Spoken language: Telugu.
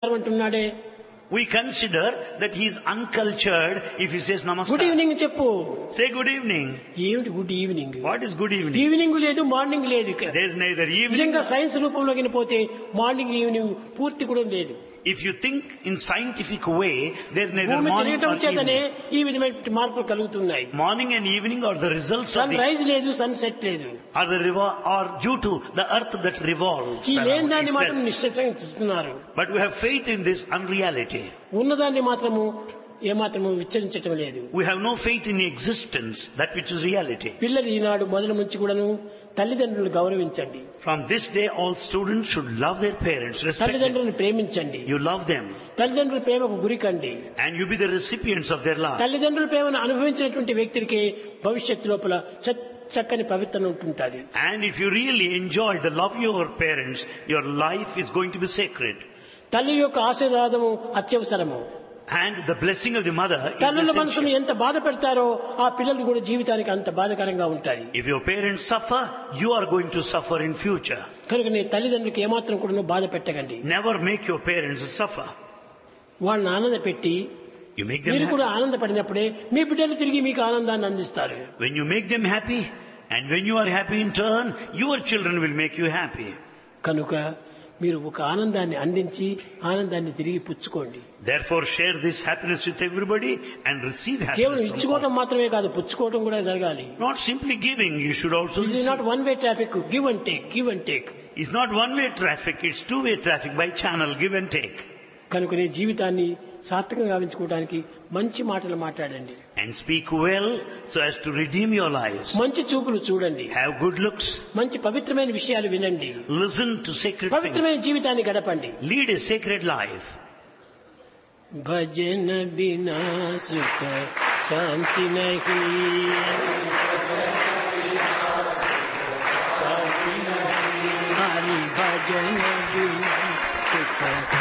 అంటున్నాడే. We consider that he is uncultured if he says good namaskar. Evening చెప్పు. Say good evening. ఏమిటి good evening? What is good evening? Evening లేదు, మార్నింగ్ లేదు. ఇక్కడ There is neither evening. నిజంగా సైన్స్ రూపంలోకి పోతే మార్నింగ్ ఈవినింగ్ పూర్తి కూడా లేదు. If you think in scientific way, there is neither భూమి morning తిరగటం or చేతనే evening. ఈ విధమైన మార్పులు కలుగుతున్నాయి. Morning and evening are the results of sun rise లేదు, సన్ సెట్ లేదు. are due to the earth that revolves ఈ లేని around దాన్ని మాత్రం itself. నిశ్చయిస్తున్నారు. But we have faith in this unreality. ఉన్నదాన్ని మాత్రము ఏమాత్రము విచ్చరించటం లేదు. We have no faith in existence, that which is reality. పిల్లలు ఈనాడు మొదలు నుంచి కూడాను తల్లిదండ్రులు గౌరవించండి. From this day, all students should love their parents, respect them. తల్లిదండ్రులను ప్రేమించండి. You love them, తల్లిదండ్రుల ప్రేమకు గురికండి. and you be the recipients of their love. తల్లిదండ్రుల ప్రేమను అనుభవించినటువంటి వ్యక్తికి భవిష్యత్తు లోపల చక్కని పవిత్రత ఉంటుంటుంది. And if you really enjoy the love of your parents, your life is going to be sacred. తల్లి యొక్క ఆశీర్వాదము అత్యవసరము. And the blessing of the mother is తల్లుల మనసును essential. ఎంత బాధ పెడతారో ఆ పిల్లలు కూడా జీవితానికి అంత బాధకరంగా ఉంటాయి. If your parents suffer, you are going to suffer in future. కనుక నీ తల్లిదండ్రులకు ఏమాత్రం కూడా బాధ పెట్టకండి. Never make your parents suffer. వాళ్ళని ఆనంద పెట్టి You make them మీరు కూడా happy. ఆనందపడినప్పుడే మీ బిడ్డలు తిరిగి మీకు ఆనందాన్ని అందిస్తారు. When you make them happy, and when you are happy in turn, your children will make you happy. కనుక మీరు ఒక ఆనందాన్ని అందించి ఆనందాన్ని తిరిగి పుచ్చుకోండి. Therefore, share this happiness with everybody and receive కేవలం happiness from all. ఇచ్చుకోవడం మాత్రమే కాదు, పుచ్చుకోవడం కూడా జరగాలి. Not simply giving, you should also This is receive. not one way traffic. Give and take, give and take. It's not one-way traffic, it's two-way traffic by channel, give and take. కనుక నీ జీవితాన్ని సార్థకంగా గావించుకోవడానికి మంచి మాటలు మాట్లాడండి. And speak well so as to redeem your lives. మంచి చూపులు చూడండి. Have good looks. మంచి పవిత్రమైన విషయాలు వినండి. Listen to sacred పవిత్రమైన things. జీవితాన్ని గడపండి. Lead a sacred life. భజన బినా సుఖ శాంతి నహి, హరి భజన బినా సుఖ